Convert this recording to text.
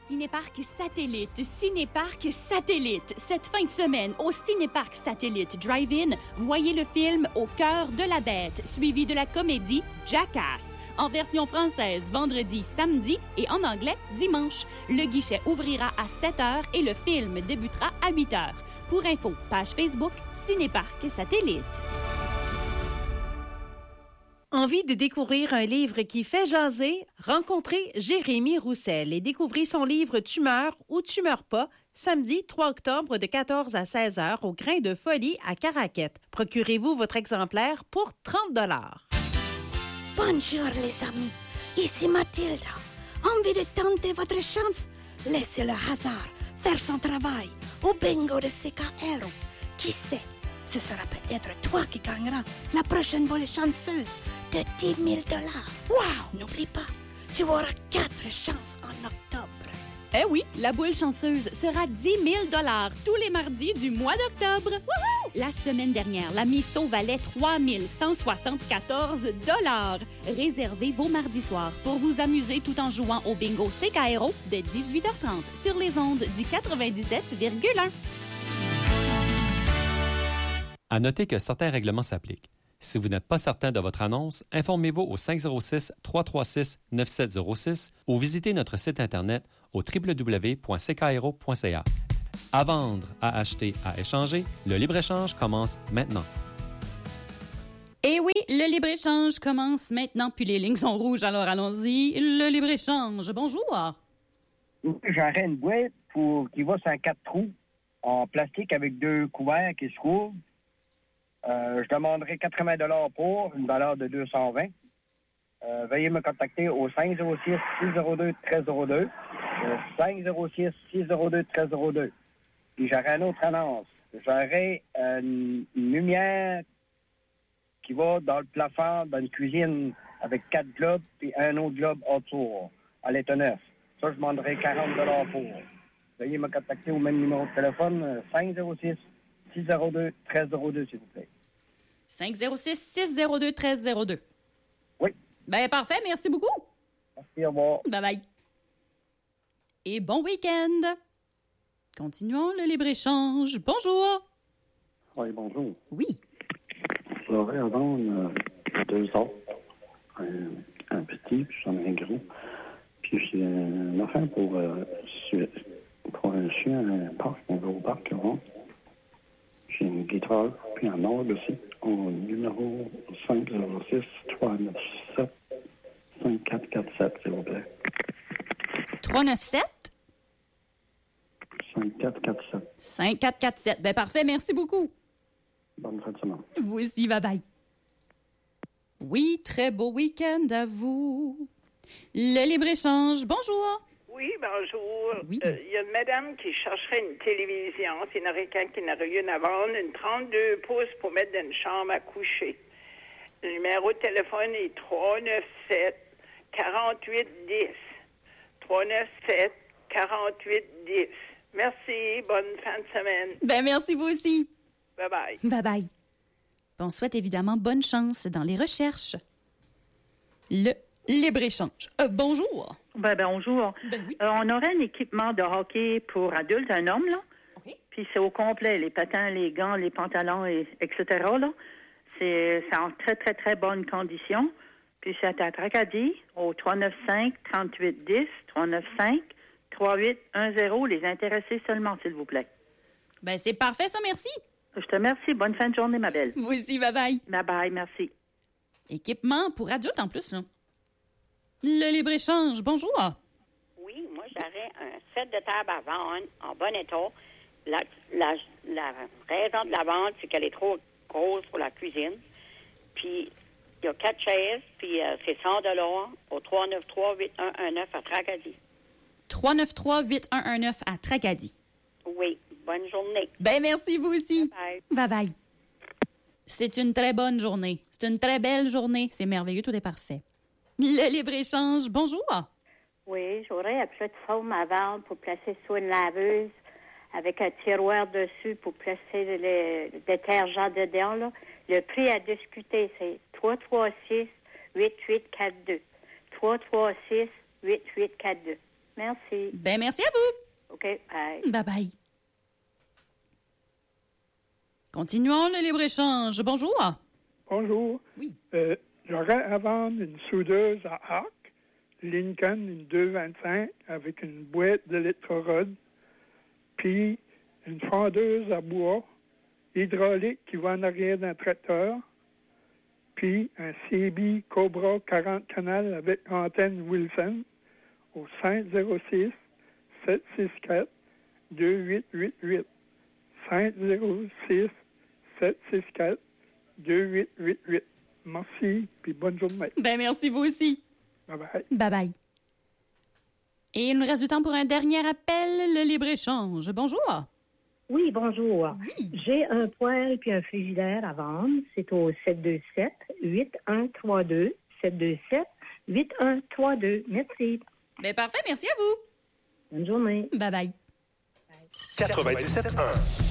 Cinéparc Satellite, Cinéparc Satellite. Cette fin de semaine, au Cinéparc Satellite Drive-In, voyez le film Au cœur de la bête, suivi de la comédie Jackass. En version française, vendredi, samedi et en anglais, dimanche. Le guichet ouvrira à 7h et le film débutera à 8h. Pour info, page Facebook Cinéparc Satellite. Envie de découvrir un livre qui fait jaser? Rencontrez Jérémy Roussel et découvrez son livre Tu meurs ou tu meurs pas, samedi 3 octobre de 14 à 16 heures au Grain de Folie à Caraquette. Procurez-vous votre exemplaire pour 30 $. Bonjour les amis, ici Mathilda. Envie de tenter votre chance? Laissez le hasard faire son travail au bingo de CKR. Qui sait, ce sera peut-être toi qui gagneras la prochaine volée chanceuse de 10 000 $. Wow! N'oublie pas, tu auras 4 chances en octobre. Eh oui, la boule chanceuse sera 10 000 $ tous les mardis du mois d'octobre. Wouhou! La semaine dernière, la Misto valait 3 174 $. Réservez vos mardis soirs pour vous amuser tout en jouant au bingo CKRO dès 18h30 sur les ondes du 97,1. À noter que certains règlements s'appliquent. Si vous n'êtes pas certain de votre annonce, informez-vous au 506-336-9706 ou visitez notre site Internet au www.ckro.ca. À vendre, à acheter, à échanger, le libre-échange commence maintenant. Et oui, le libre-échange commence maintenant, puis les lignes sont rouges, alors allons-y. Le libre-échange, bonjour. J'aurais une boîte qui va sur 4 trous en plastique avec 2 couverts qui se couvrent. Je demanderai 80 $ pour une valeur de 220. Veuillez me contacter au 506-602-1302. 506-602-1302. Puis j'aurai une autre annonce. J'aurai une lumière qui va dans le plafond, dans une cuisine, avec 4 globes, puis un autre globe autour, à l'état neuf. Ça, je demanderai 40 $ pour. Veuillez me contacter au même numéro de téléphone, 506-602-1302, s'il vous plaît. 506-602-1302. Oui. Ben parfait, merci beaucoup. Merci, au revoir. Bye-bye. Et bon week-end. Continuons le libre-échange. Bonjour. Oui, bonjour. Oui. J'aurais à vendre 2 autres. Un petit, puis j'en ai un gros. Puis j'ai une affaire pour un chien, un parc, un gros parc. Là. J'ai une guitare, puis un orgue aussi, au numéro 506-397-5447, s'il vous plaît. 397? 5447. 5447. Ben parfait, merci beaucoup. Bonne fin de semaine. Vous aussi, bye-bye. Oui, très beau week-end à vous. Le libre-échange, bonjour. Oui, bonjour. Oui. Il y a une madame qui chercherait une télévision. C'est une américaine qui n'a rien à vendre. Une 32 pouces pour mettre dans une chambre à coucher. Le numéro de téléphone est 397-4810. 397-4810. Merci. Bonne fin de semaine. Ben merci, vous aussi. Bye-bye. Bye-bye. On souhaite évidemment bonne chance dans les recherches. Le libre-échange. Bonjour. Bonjour. Ben oui. On aurait un équipement de hockey pour adultes, un homme, là. OK. Puis c'est au complet, les patins, les gants, les pantalons, etc., là. C'est en très, très, très bonne condition. Puis c'est à Tracadie, au 395-3810, 395-3810. Les intéressés seulement, s'il vous plaît. Ben c'est parfait, ça, merci. Je te remercie. Bonne fin de journée, ma belle. Vous aussi, bye-bye. Bye-bye, merci. Équipement pour adultes en plus, là. Le libre-échange, bonjour. Oui, moi, j'aurais un set de table à vendre en bon état. La raison de la vente, c'est qu'elle est trop grosse pour la cuisine. Puis, il y a 4 chaises, puis c'est 100 $ au 393-8119 à Tracadie. 393-8119 à Tracadie. Oui, bonne journée. Ben merci, vous aussi. Bye-bye. Bye-bye. C'est une très bonne journée. C'est une très belle journée. C'est merveilleux, tout est parfait. Le libre-échange, bonjour. Oui, j'aurais un plat de forme à vendre pour placer sur une laveuse avec un tiroir dessus pour placer le détergent dedans. Là. Le prix à discuter, c'est 336-8842. 336-8842. Merci. Ben, merci à vous. OK, bye. Bye-bye. Continuons le libre-échange. Bonjour. Bonjour. Oui. J'aurais à vendre une soudeuse à arc, Lincoln, une 225, avec une boîte d'électrode, puis une fendeuse à bois hydraulique qui va en arrière d'un tracteur, puis un CB Cobra 40 canal avec antenne Wilson au 506-764-2888. 506-764-2888. Merci, puis bonne journée. Ben, merci vous aussi. Bye-bye. Bye-bye. Et il nous reste du temps pour un dernier appel, le libre-échange. Bonjour. Oui, bonjour. Oui. J'ai un poêle puis un frigidaire à vendre. C'est au 727-8132. 727-8132. Merci. Ben, parfait, merci à vous. Bonne journée. Bye-bye. 97.1